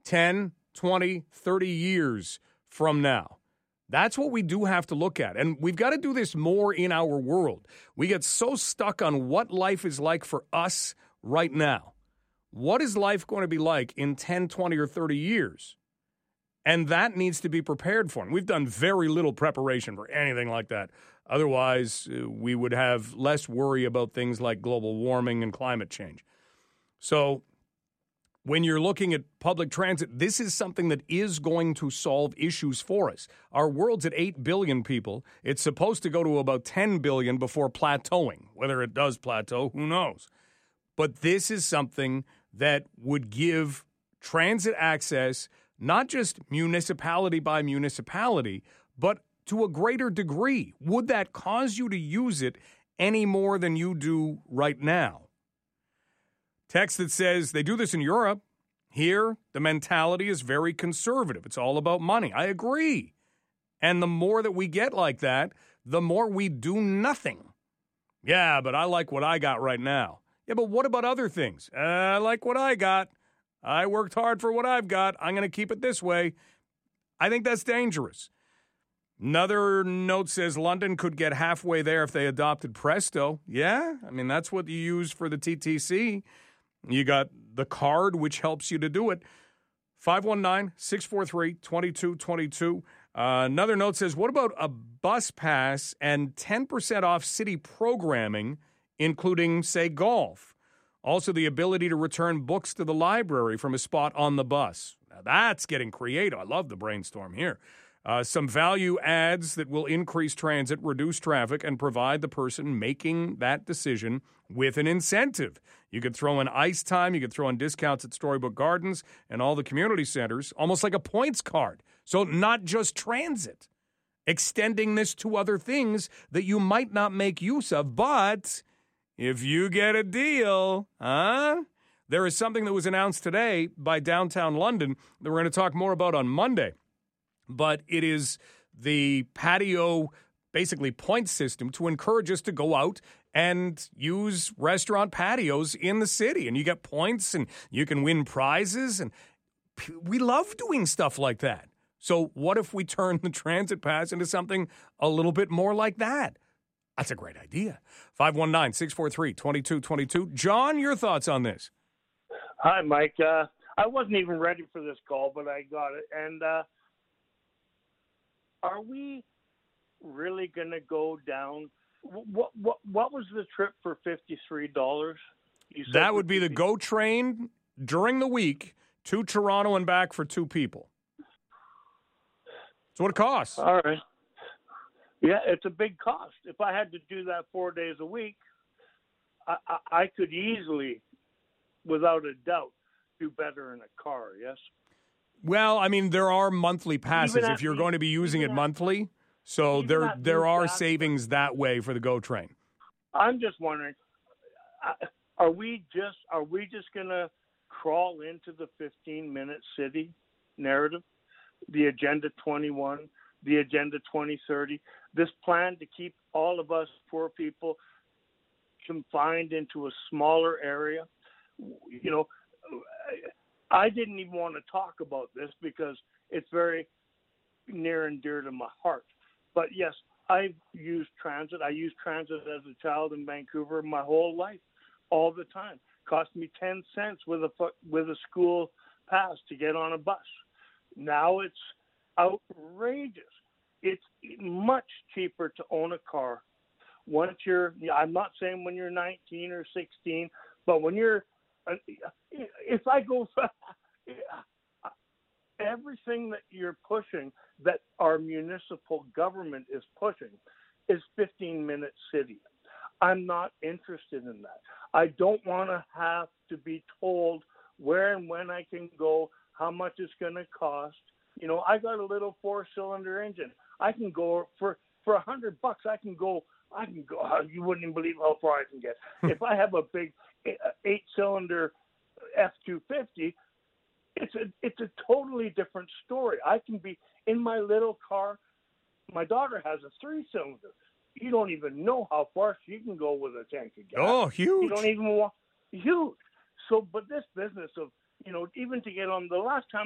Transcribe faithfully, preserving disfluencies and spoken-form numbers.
ten, twenty, thirty years from now? That's what we do have to look at. And we've got to do this more in our world. We get so stuck on what life is like for us right now. What is life going to be like in ten, twenty, or thirty years? And that needs to be prepared for. And we've done very little preparation for anything like that. Otherwise, uh, we would have less worry about things like global warming and climate change. So when you're looking at public transit, this is something that is going to solve issues for us. Our world's at eight billion people. It's supposed to go to about ten billion before plateauing. Whether it does plateau, who knows? But this is something that would give transit access, not just municipality by municipality, but to a greater degree. Would that cause you to use it any more than you do right now? Text that says they do this in Europe. Here, the mentality is very conservative. It's all about money. I agree. And the more that we get like that, the more we do nothing. Yeah, but I like what I got right now. Yeah, but what about other things? Uh, I like what I got. I worked hard for what I've got. I'm going to keep it this way. I think that's dangerous. Another note says London could get halfway there if they adopted Presto. Yeah, I mean, that's what you use for the T T C. You got the card, which helps you to do it. five one nine, six four three, two two two two. Uh, another note says, what about a bus pass and ten percent off city programming, including, say, golf? Also, the ability to return books to the library from a spot on the bus. Now, that's getting creative. I love the brainstorm here. Uh, some value adds that will increase transit, reduce traffic, and provide the person making that decision with an incentive. You could throw in ice time. You could throw in discounts at Storybook Gardens and all the community centers, almost like a points card. So not just transit. Extending this to other things that you might not make use of, but if you get a deal, huh? There is something that was announced today by Downtown London that we're going to talk more about on Monday. But it is the patio, basically point system to encourage us to go out and use restaurant patios in the city. And you get points and you can win prizes. And we love doing stuff like that. So what if we turn the transit pass into something a little bit more like that? That's a great idea. five one nine, six four three, two two two two. John, your thoughts on this? Hi, Mike. Uh, I wasn't even ready for this call, but I got it. And uh, are we really going to go down? What what what was the trip for fifty-three dollars? That would be the GO train during the week to Toronto and back for two people. That's what it costs. All right. Yeah, it's a big cost. If I had to do that four days a week, I, I, I could easily, without a doubt, do better in a car, yes? Well, I mean, there are monthly passes if you're going to be using it monthly. So there there are savings that way for the GO train. I'm just wondering, are we just are we just going to crawl into the fifteen-minute city narrative, the Agenda twenty-one, the Agenda twenty thirty, this plan to keep all of us poor people confined into a smaller area? You know, I didn't even want to talk about this because it's very near and dear to my heart. But yes, I've used transit. I used transit as a child in Vancouver my whole life, all the time. Cost me ten cents with a with a school pass to get on a bus. Now it's outrageous. It's much cheaper to own a car. Once you're, I'm not saying when you're nineteen or sixteen, but when you're, if I go, everything that you're pushing, that our municipal government is pushing, is fifteen-minute city. I'm not interested in that. I don't want to have to be told where and when I can go, how much it's going to cost. You know, I got a little four-cylinder engine. I can go for for a hundred bucks. I can go. I can go. You wouldn't even believe how far I can get. If I have a big eight-cylinder F two fifty, it's a it's a totally different story. I can be in my little car. My daughter has a three-cylinder. You don't even know how far she can go with a tank of gas. Oh, huge! You don't even want huge. So, but this business of, you know, even to get on the last time